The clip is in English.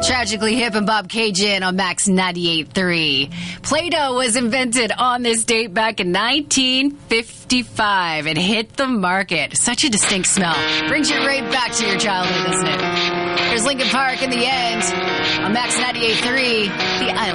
Tragically Hip and Bob Cajun on Max 98.3. Play-Doh was invented on this date back in 1955. It hit the market. Such a distinct smell. Brings you right back to your childhood, doesn't it? There's Linkin Park in the end on Max 98.3. The